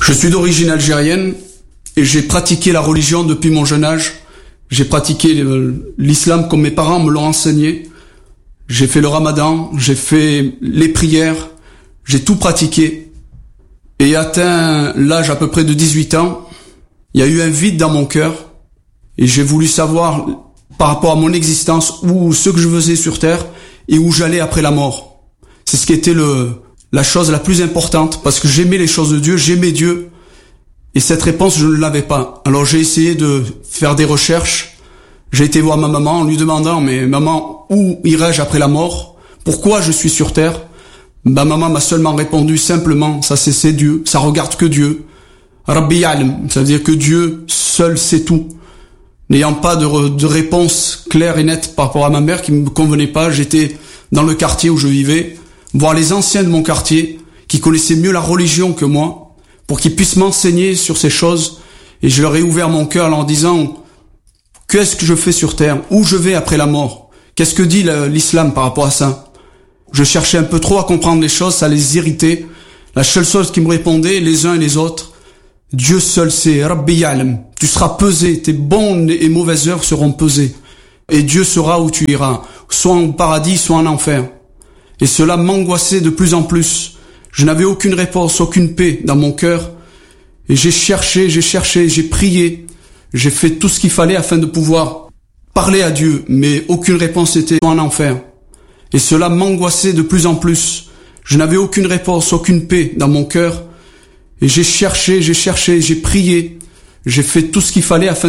Je suis d'origine algérienne et j'ai pratiqué la religion depuis mon jeune âge. J'ai pratiqué l'islam comme mes parents me l'ont enseigné. J'ai fait le ramadan, j'ai fait les prières, j'ai tout pratiqué. Et atteint l'âge à peu près de 18 ans, il y a eu un vide dans mon cœur et j'ai voulu savoir par rapport à mon existence où ce que je faisais sur terre et où j'allais après la mort. C'est ce qui était la chose la plus importante parce que j'aimais les choses de Dieu, j'aimais Dieu et cette réponse je ne l'avais pas. Alors j'ai essayé de faire des recherches. J'ai été voir ma maman en lui demandant mais maman, où irai-je après la mort? Pourquoi je suis sur terre? Ma maman m'a seulement répondu simplement, ça c'est Dieu, ça regarde que Dieu. Rabbi ya'lam, ça veut dire que Dieu seul sait tout. N'ayant pas de réponse claire et nette par rapport à ma mère qui me convenait pas, j'étais dans le quartier où je vivais, voir les anciens de mon quartier qui connaissaient mieux la religion que moi, pour qu'ils puissent m'enseigner sur ces choses. Et je leur ai ouvert mon cœur en leur disant, qu'est-ce que je fais sur terre? Où je vais après la mort? Qu'est-ce que dit l'islam par rapport à ça? Je cherchais un peu trop à comprendre les choses, ça les irritait. La seule chose qui me répondait, les uns et les autres, Dieu seul sait, Rabbi ya'lam. Tu seras pesé, tes bonnes et mauvaises œuvres seront pesées. Et Dieu saura où tu iras, soit au paradis, soit en enfer. Et cela m'angoissait de plus en plus. Je n'avais aucune réponse, aucune paix dans mon cœur. Et j'ai cherché, j'ai prié. J'ai fait tout ce qu'il fallait afin de pouvoir parler à Dieu, mais aucune réponse n'était en enfer. Et cela m'angoissait de plus en plus. Je n'avais aucune réponse, aucune paix dans mon cœur. Et j'ai cherché, j'ai prié. J'ai fait tout ce qu'il fallait afin